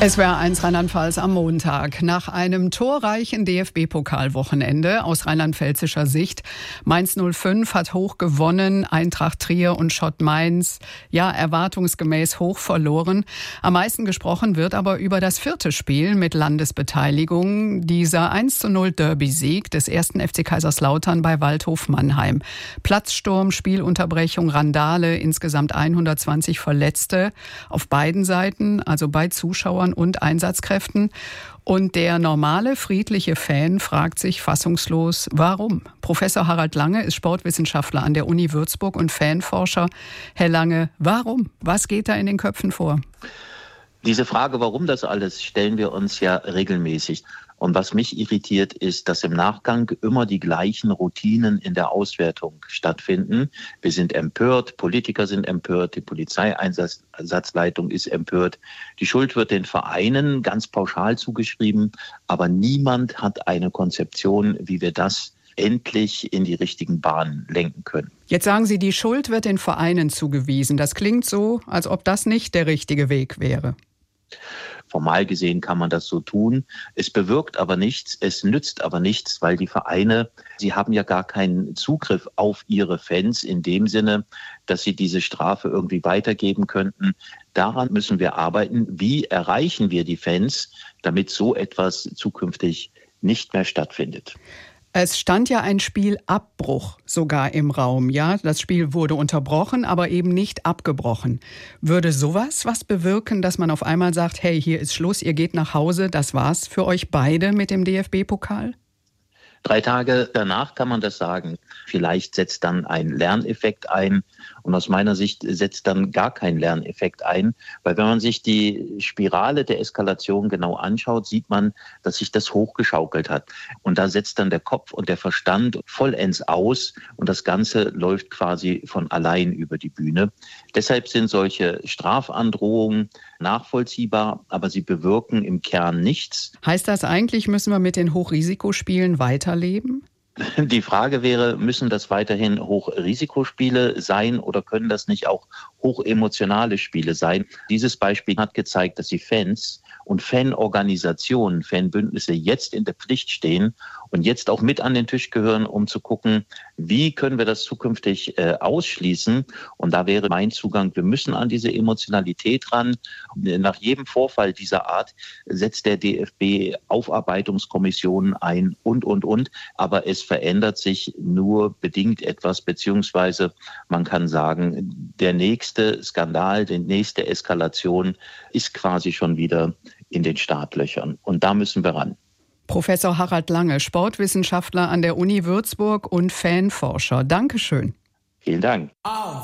SWR1 Rheinland-Pfalz am Montag. Nach einem torreichen DFB-Pokalwochenende aus rheinland-pfälzischer Sicht. Mainz 05 hat hoch gewonnen, Eintracht Trier und Schott Mainz, ja, erwartungsgemäß hoch verloren. Am meisten gesprochen wird aber über das vierte Spiel mit Landesbeteiligung. Dieser 1:0 Derby-Sieg des 1. FC Kaiserslautern bei Waldhof Mannheim. Platzsturm, Spielunterbrechung, Randale, insgesamt 120 Verletzte auf beiden Seiten, also bei Zuschauern und Einsatzkräften. Und der normale, friedliche Fan fragt sich fassungslos, warum? Professor Harald Lange ist Sportwissenschaftler an der Uni Würzburg und Fanforscher. Herr Lange, warum? Was geht da in den Köpfen vor? Diese Frage, warum das alles, stellen wir uns ja regelmäßig. Und was mich irritiert, ist, dass im Nachgang immer die gleichen Routinen in der Auswertung stattfinden. Wir sind empört, Politiker sind empört, die Polizeieinsatzleitung ist empört. Die Schuld wird den Vereinen ganz pauschal zugeschrieben, aber niemand hat eine Konzeption, wie wir das endlich in die richtigen Bahnen lenken können. Jetzt sagen Sie, die Schuld wird den Vereinen zugewiesen. Das klingt so, als ob das nicht der richtige Weg wäre. Formal gesehen kann man das so tun. Es bewirkt aber nichts, es nützt aber nichts, weil die Vereine, sie haben ja gar keinen Zugriff auf ihre Fans in dem Sinne, dass sie diese Strafe irgendwie weitergeben könnten. Daran müssen wir arbeiten. Wie erreichen wir die Fans, damit so etwas zukünftig nicht mehr stattfindet? Es stand ja ein Spielabbruch sogar im Raum, ja. Das Spiel wurde unterbrochen, aber eben nicht abgebrochen. Würde sowas was bewirken, dass man auf einmal sagt, hey, hier ist Schluss, ihr geht nach Hause, das war's für euch beide mit dem DFB-Pokal? 3 Tage danach kann man das sagen. Vielleicht setzt dann ein Lerneffekt ein. Und aus meiner Sicht setzt dann gar kein Lerneffekt ein. Weil wenn man sich die Spirale der Eskalation genau anschaut, sieht man, dass sich das hochgeschaukelt hat. Und da setzt dann der Kopf und der Verstand vollends aus. Und das Ganze läuft quasi von allein über die Bühne. Deshalb sind solche Strafandrohungen nachvollziehbar, aber sie bewirken im Kern nichts. Heißt das eigentlich, müssen wir mit den Hochrisikospielen weiterleben? Die Frage wäre, müssen das weiterhin Hochrisikospiele sein oder können das nicht auch hochemotionale Spiele sein? Dieses Beispiel hat gezeigt, dass die Fans und Fanorganisationen, Fanbündnisse jetzt in der Pflicht stehen und jetzt auch mit an den Tisch gehören, um zu gucken, wie können wir das zukünftig ausschließen. Und da wäre mein Zugang, wir müssen an diese Emotionalität ran. Nach jedem Vorfall dieser Art setzt der DFB Aufarbeitungskommissionen ein und. Aber es verändert sich nur bedingt etwas, beziehungsweise man kann sagen, der nächste Skandal, die nächste Eskalation ist quasi schon wieder in den Startlöchern. Und da müssen wir ran. Professor Harald Lange, Sportwissenschaftler an der Uni Würzburg und Fanforscher. Dankeschön. Vielen Dank.